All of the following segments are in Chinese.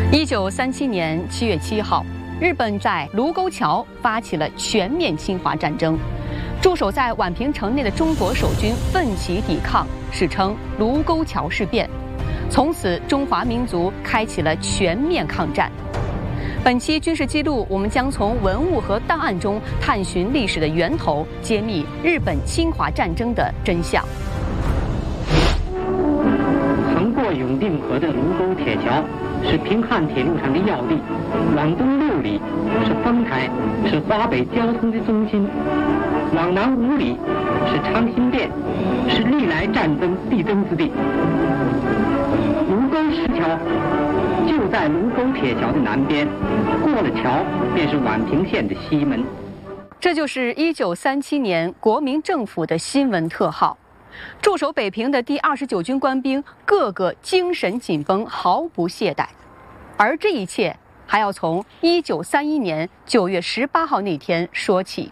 1937年7月7号，日本在卢沟桥发起了全面侵华战争。驻守在宛平城内的中国守军奋起抵抗，史称卢沟桥事变。从此，中华民族开启了全面抗战。本期军事记录，我们将从文物和档案中探寻历史的源头，揭秘日本侵华战争的真相。 横过永定河的卢沟铁桥是平汉铁路上的要地，往东6里是丰台，是华北交通的中心；往南5里是长辛店，是历来战争必争之地。卢沟石桥就在卢沟铁桥的南边，过了桥便是宛平县的西门。 这就是1937年国民政府的新闻特号。驻守北平的第29军官兵个个精神紧绷，毫不懈怠。而这一切还要从1931年9月18号那天说起。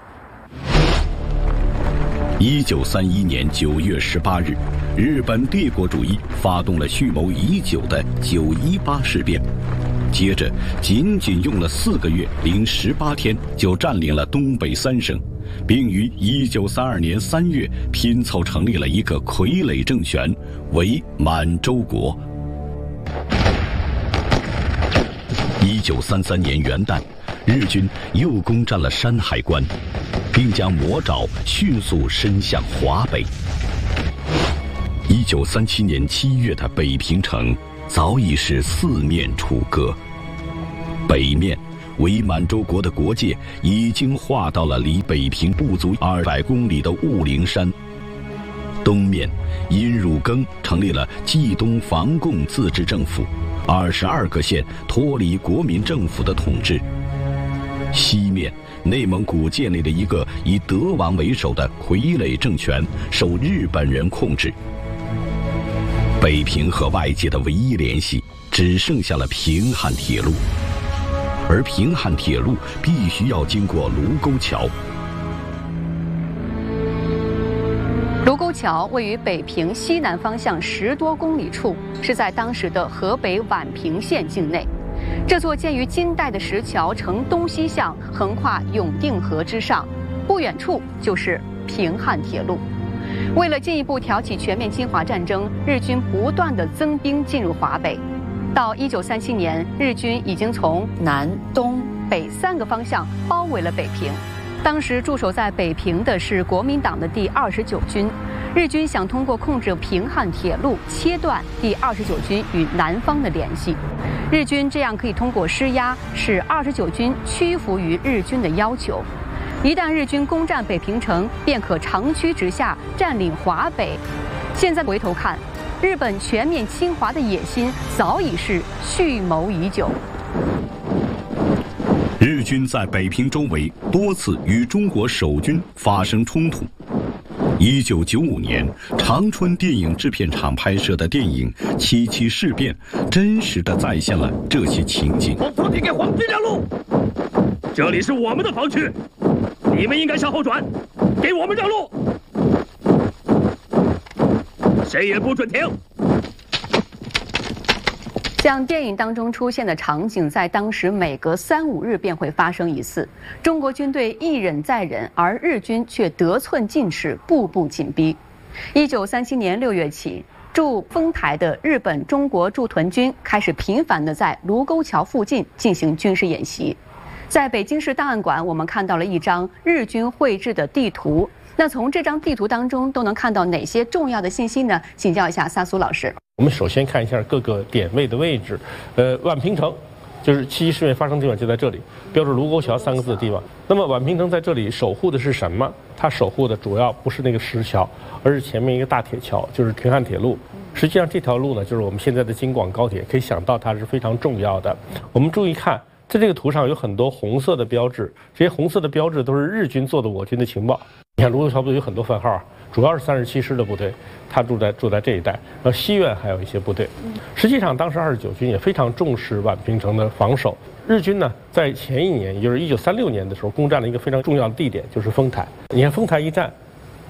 1931年9月18日，日本帝国主义发动了蓄谋已久的918事变，接着仅仅用了4个月零18天就占领了东北3省，并于1932年3月拼凑成立了一个傀儡政权，为满洲国。1933年元旦，日军又攻占了山海关，并将魔爪迅速伸向华北。1937年7月的北平城早已是4面楚歌，北面伪满洲国的国界已经划到了离北平不足200公里的雾灵山，东面殷汝耕成立了冀东防共自治政府，22个县脱离国民政府的统治。西面内蒙古建立了一个以德王为首的傀儡政权，受日本人控制。北平和外界的唯一联系只剩下了平汉铁路，而平汉铁路必须要经过卢沟桥。 卢沟桥位于北平西南方向10多公里处，是在当时的河北宛平县境内。这座建于金代的石桥呈东西向，横跨永定河之上，不远处就是平汉铁路。为了进一步挑起全面侵华战争，日军不断地增兵进入华北。到1937年，日军已经从南、东、北3个方向包围了北平。当时驻守在北平的是国民党的第29军，日军想通过控制平汉铁路切断第29军与南方的联系。日军这样可以通过施压使29军屈服于日军的要求。一旦日军攻占北平城，便可长驱直下，占领华北。现在回头看，日本全面侵华的野心早已是蓄谋已久。 日军在北平周围多次与中国守军发生冲突。1995年，长春电影制片厂拍摄的电影《77事变》真实地再现了这些情景。 从昨天给皇军让路，这里是我们的防区，你们应该向后转，给我们让路，谁也不准停。 像电影当中出现的场景，在当时每隔3、5日便会发生一次。中国军队一忍再忍，而日军却得寸进尺，步步紧逼。1937年6月起，驻丰台的日本中国驻屯军开始频繁地在卢沟桥附近进行军事演习。在北京市档案馆，我们看到了一张日军绘制的地图。那从这张地图当中都能看到哪些重要的信息呢？请教一下萨苏老师。 我们首先看一下各个点位的位置。宛平城就是77事变发生地方就在这里，标注卢沟桥3个字的地方。那么宛平城在这里守护的是什么？它守护的主要不是那个石桥，而是前面一个大铁桥，就是平汉铁路。实际上这条路呢，就是我们现在的京广高铁，可以想到它是非常重要的。我们注意看，在这个图上有很多红色的标志，这些红色的标志都是日军做的我军的情报。你看卢沟桥部队有很多番号，主要是37师的部队，他住在这一带，然后西苑还有一些部队。实际上当时29军也非常重视宛平城的防守。日军呢，在前一年，也就是1936年的时候，攻占了一个非常重要的地点，就是丰台。你看丰台一战，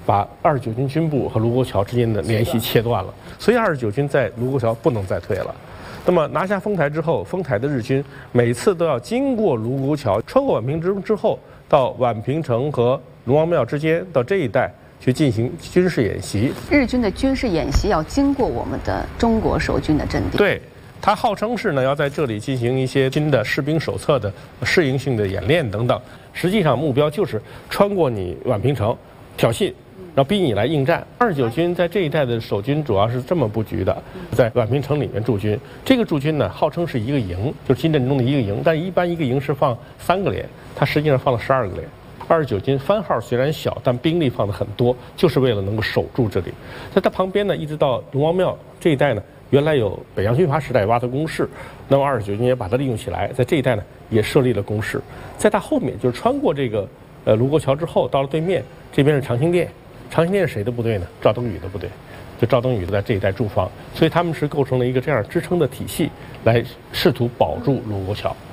把29军军部和卢沟桥之间的联系切断了，所以29军在卢沟桥不能再退了。那么拿下丰台之后，丰台的日军每次都要经过卢沟桥，穿过宛平之后，到宛平城和龙王庙之间，到这一带去进行军事演习。 日军的军事演习要经过我们的中国守军的阵地。 对，它号称是呢要在这里进行一些新的士兵手册的适应性的演练等等。实际上目标就是穿过你宛平城，挑衅。然后逼你来应战。29军在这一带的守军主要是这么布局的，在宛平城里面驻军。这个驻军呢，号称是一个营，就是金阵中的一个营，但一般一个营是放3个连，它实际上放了12个连。29军番号虽然小，但兵力放的很多，就是为了能够守住这里。在它旁边呢，一直到龙王庙这一带呢，原来有北洋军阀时代挖的工事，那么29军也把它利用起来，在这一带呢也设立了工事。在它后面就是穿过这个卢沟桥之后，到了对面这边是长兴殿。长兴殿是谁的部队呢？赵登禹的部队，就赵登禹在这一带驻防，所以他们是构成了一个这样支撑的体系，来试图保住卢沟桥。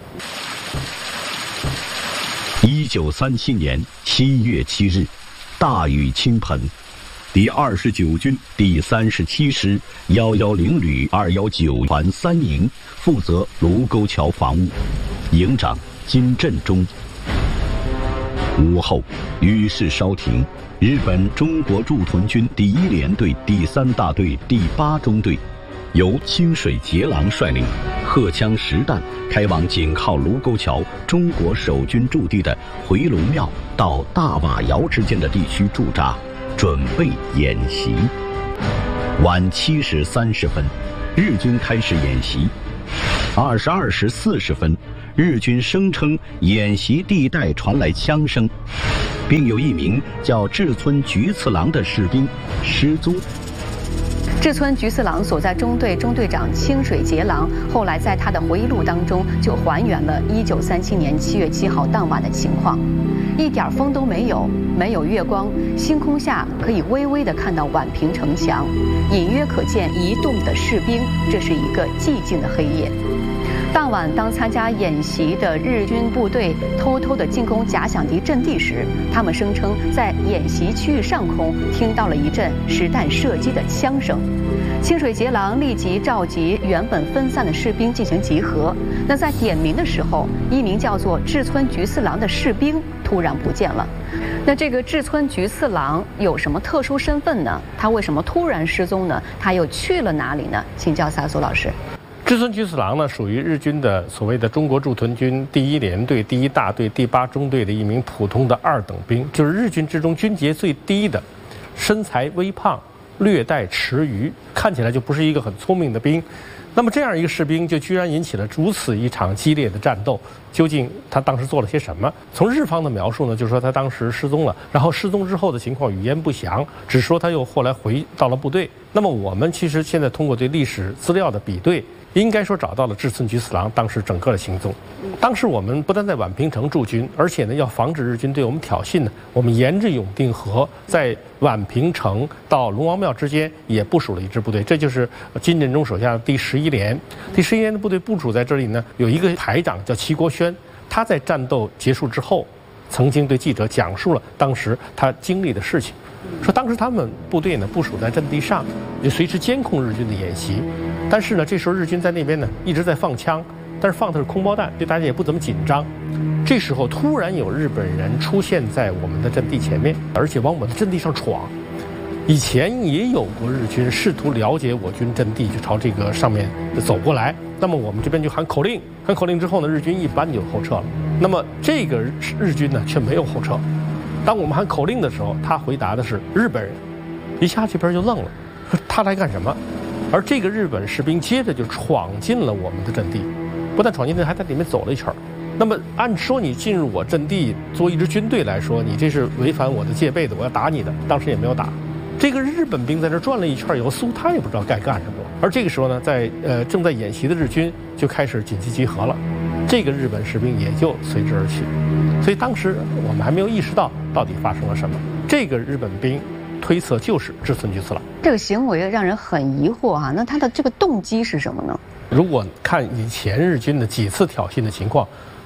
1937年7月7日，大雨倾盆，第29军第37师110旅219团3营负责卢沟桥防务，营长金振中。午后，雨势稍停，日本中国驻屯军第1联队第3大队第8中队，由清水节郎率领，荷枪实弹开往紧靠卢沟桥中国守军驻地的回龙庙到大瓦窑之间的地区驻扎，准备演习。晚7时30分，日军开始演习。22时40分，日军声称演习地带传来枪声，并有一名叫志村菊次郎的士兵失踪。 志村菊次郎所在中队中队长清水节郎后来在他的回忆录当中就还原了1937年7月7号当晚的情况。一点风都没有，没有月光，星空下可以微微地看到宛平城墙，隐约可见移动的士兵。这是一个寂静的黑夜。当晚，当参加演习的日军部队偷偷地进攻假想敌阵地时，他们声称在演习区域上空听到了一阵实弹射击的枪声。清水节郎立即召集原本分散的士兵进行集合。那在点名的时候，一名叫做志村菊次郎的士兵突然不见了。那这个志村菊次郎有什么特殊身份呢？他为什么突然失踪呢？他又去了哪里呢？请教萨苏老师。 志村菊次郎呢，属于日军的所谓的中国驻屯军第1联队第1大队第8中队的一名普通的2等兵，就是日军之中军阶最低的，身材微胖，略带迟愚，看起来就不是一个很聪明的兵。那么这样一个士兵就居然引起了如此一场激烈的战斗，究竟他当时做了些什么？从日方的描述呢，就是说他当时失踪了，然后失踪之后的情况语焉不详，只说他又后来回到了部队。那么我们其实现在通过对历史资料的比对，应该说找到了志村菊次郎当时整个的行踪。当时我们不但在宛平城驻军，而且呢要防止日军对我们挑衅呢，我们沿着永定河在宛平城到龙王庙之间也部署了一支部队，这就是金振中手下的第11联。第11联的部队部署在这里呢，有一个排长叫齐国轩，他在战斗结束之后，曾经对记者讲述了当时他经历的事情。说当时他们部队呢部署在阵地上，就随时监控日军的演习。但是呢，这时候日军在那边呢一直在放枪，但是放的是空包弹，对大家也不怎么紧张。这时候突然有日本人出现在我们的阵地前面，而且往我们的阵地上闯。以前也有过日军试图了解我军阵地，就朝这个上面走过来。那么我们这边就喊口令，喊口令之后呢，日军一般就后撤了。那么这个日军呢却没有后撤。当我们喊口令的时候，他回答的是日本人，一下这边就愣了，说他来干什么？而这个日本士兵接着就闯进了我们的阵地，不但闯进，还在里面走了一圈。那么按说你进入我阵地，作为一支军队来说，你这是违反我的戒备的，我要打你的。当时也没有打。这个日本兵在这转了一圈以后，似乎他也不知道该干什么。而这个时候呢，正在演习的日军就开始紧急集合了，这个日本士兵也就随之而去。所以当时我们还没有意识到到底发生了什么。这个日本兵推测就是志村菊次郎。 这个行为让人很疑惑啊，那他的这个动机是什么呢？ 如果看以前日军的几次挑衅的情况，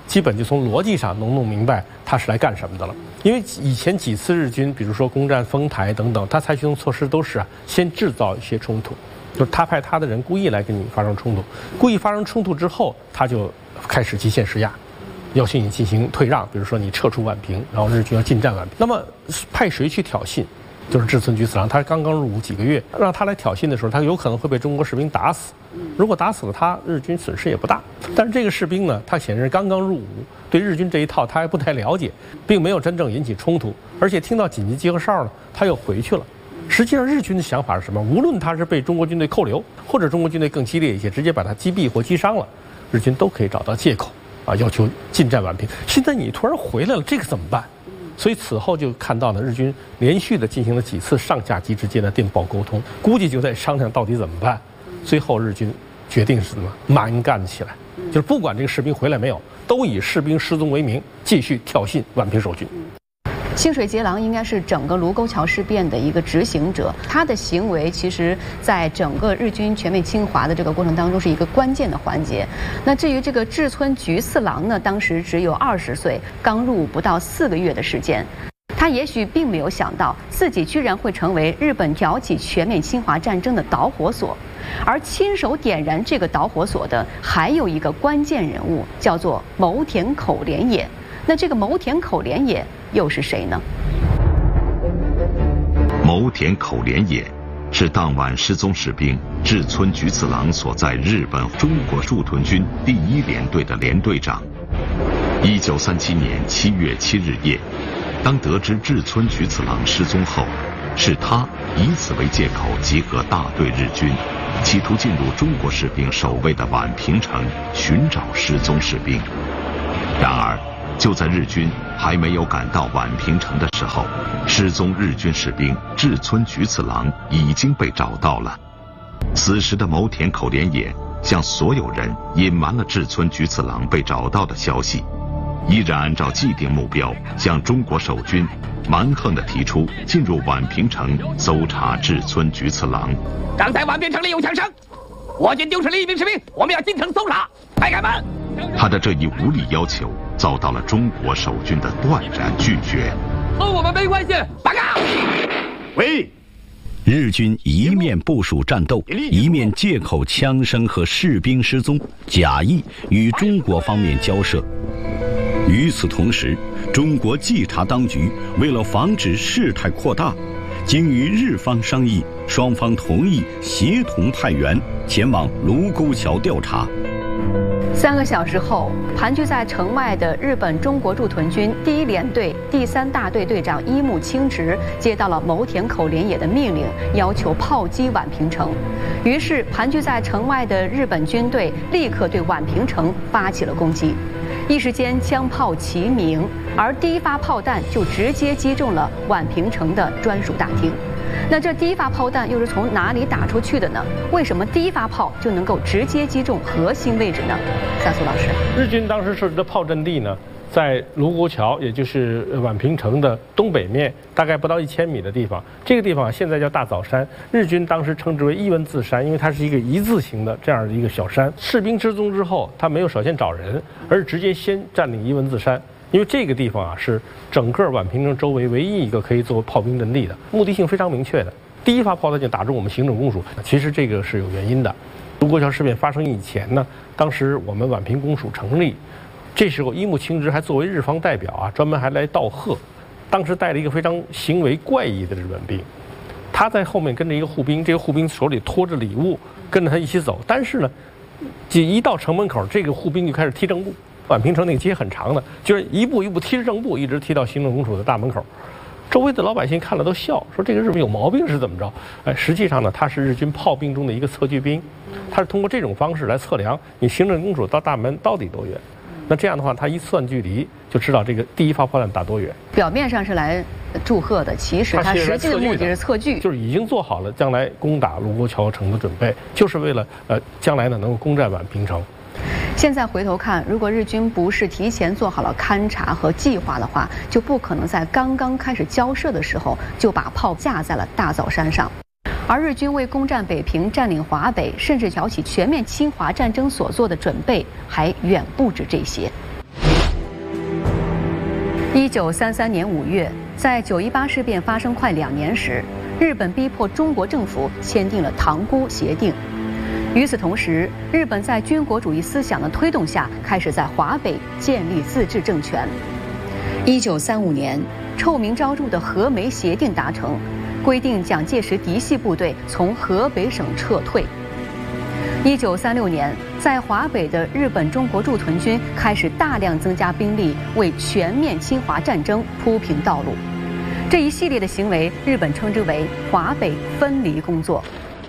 基本就从逻辑上能弄明白他是来干什么的了。因为以前几次日军，比如说攻占丰台等等，他采取的措施都是先制造一些冲突，就是他派他的人故意来跟你发生冲突，故意发生冲突之后，他就开始极限施压，要求你进行退让，比如说你撤出宛平，然后日军要进占宛平。那么派谁去挑衅？就是志村菊次郎，他刚刚入伍几个月，让他来挑衅的时候，他有可能会被中国士兵打死。如果打死了他，日军损失也不大。但是这个士兵呢，他显然刚刚入伍，对日军这一套他还不太了解，并没有真正引起冲突，而且听到紧急集合哨呢，他又回去了。实际上，日军的想法是什么？无论他是被中国军队扣留，或者中国军队更激烈一些，直接把他击毙或击伤了，日军都可以找到借口要求进占宛平。现在你突然回来了，这个怎么办？所以此后就看到了日军连续的进行了几次上下级之间的电报沟通，估计就在商量到底怎么办。最后日军决定是什么？蛮干起来，就是不管这个士兵回来没有，都以士兵失踪为名，继续挑衅宛平守军。 清水节郎应该是整个卢沟桥事变的一个执行者，他的行为其实在整个日军全面侵华的这个过程当中是一个关键的环节。那至于这个志村菊次郎呢，当时只有20岁，刚入伍不到4个月的时间，他也许并没有想到自己居然会成为日本挑起全面侵华战争的导火索，而亲手点燃这个导火索的还有一个关键人物，叫做牟田口怜也。那这个牟田口怜也又是谁呢？ 牟田口怜也是当晚失踪士兵志村菊次郎所在日本中国驻屯军第1联队的连队长。1937年7月7日夜，当得知志村菊次郎失踪后，是他以此为借口集合大队日军，企图进入中国士兵守卫的宛平城寻找失踪士兵。然而就在日军还没有赶到宛平城的时候，失踪日军士兵志村菊次郎已经被找到了。此时的牟田口怜也向所有人隐瞒了志村菊次郎被找到的消息，依然按照既定目标向中国守军蛮横地提出进入宛平城搜查志村菊次郎。 刚才宛平城里有枪声，我军丢失了1名士兵，我们要进城搜查，快开门！ 他的这一无理要求遭到了中国守军的断然拒绝。 和我们没关系，报告。 喂。 日军一面部署战斗，一面借口枪声和士兵失踪，假意与中国方面交涉。与此同时，中国稽查当局为了防止事态扩大，经与日方商议，双方同意协同派员前往卢沟桥调查。 3个小时后，盘踞在城外的日本中国驻屯军第1联队第3大队队长伊木清直接到了牟田口怜也的命令，要求炮击宛平城。于是，盘踞在城外的日本军队立刻对宛平城发起了攻击。一时间枪炮齐鸣，而第1发炮弹就直接击中了宛平城的专属大厅。那这第1发炮弹又是从哪里打出去的呢？为什么第1发炮就能够直接击中核心位置呢？三苏老师， 日军当时设置的炮阵地呢，在卢沟桥，也就是宛平城的东北面，大概不到1000米的地方。这个地方现在叫大枣山，日军当时称之为一文字山，因为它是一个一字形的这样的一个小山。士兵失踪之后，他没有首先找人，而是直接先占领一文字山。因为这个地方是整个宛平城周围唯一一个可以作为炮兵阵地的，目的性非常明确的。第1发炮弹就打中我们行政公署，其实这个是有原因的。卢沟桥事变发生以前呢，当时我们宛平公署成立，这时候伊木清直还作为日方代表专门还来道贺。当时带了一个非常行为怪异的日本兵，他在后面跟着一个护兵，这个护兵手里拖着礼物，跟着他一起走。但是呢，一到城门口，这个护兵就开始踢正步。宛平城那个街很长的，就是一步一步踢着正步，一直踢到行政公署的大门口。周围的老百姓看了都笑，说这个日本有毛病是怎么着？实际上呢，他是日军炮兵中的一个测距兵，他是通过这种方式来测量你行政公署到大门到底多远。那这样的话，他一算距离就知道这个第1发炮弹打多远。 表面上是来祝贺的，其实他实际的目的是测距， 就是已经做好了将来攻打卢沟桥城的准备，就是为了将来呢能够攻占宛平城。 现在回头看，如果日军不是提前做好了勘察和计划的话，就不可能在刚刚开始交涉的时候就把炮架在了大枣山上。而日军为攻占北平、占领华北，甚至挑起全面侵华战争所做的准备，还远不止这些。 1933年5月，在9·18事变发生快2年时，日本逼迫中国政府签订了《塘沽协定》。与此同时，日本在军国主义思想的推动下，开始在华北建立自治政权。1935年，臭名昭著的和美协定达成，规定蒋介石嫡系部队从河北省撤退。1936年，在华北的日本中国驻屯军开始大量增加兵力，为全面侵华战争铺平道路。这一系列的行为，日本称之为华北分离工作。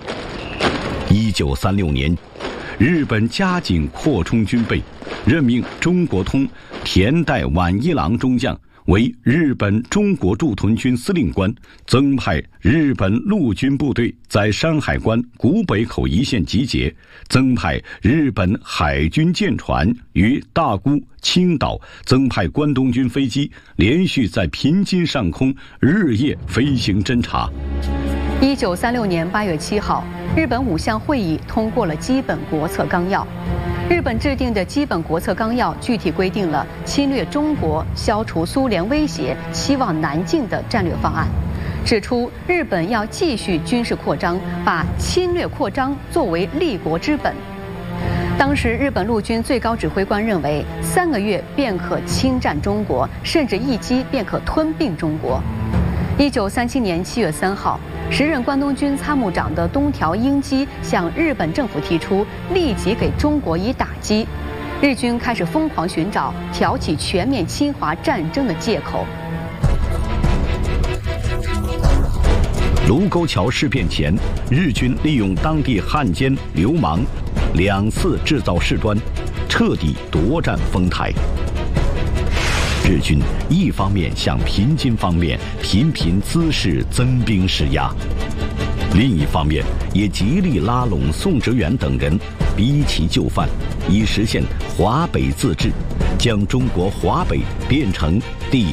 1936年，日本加紧扩充军备，任命中国通田代晚一郎中将为日本中国驻屯军司令官，增派日本陆军部队在山海关古北口一线集结，增派日本海军舰船于大沽、青岛，增派关东军飞机连续在平津上空日夜飞行侦察。 1936年8月7号，日本5项会议通过了基本国策纲要。日本制定的基本国策纲要具体规定了侵略中国、消除苏联威胁、期望南进的战略方案，指出日本要继续军事扩张，把侵略扩张作为立国之本。当时日本陆军最高指挥官认为，3个月便可侵占中国，甚至一击便可吞并中国。1937年7月3号，时任关东军参谋长的东条英机向日本政府提出立即给中国以打击，日军开始疯狂寻找挑起全面侵华战争的借口。 卢沟桥事变前，日军利用当地汉奸流氓2次制造事端，彻底夺占丰台。日军一方面向平津方面频频滋事增兵施压，另一方面也极力拉拢宋哲元等人，逼其就范，以实现华北自治，将中国华北变成第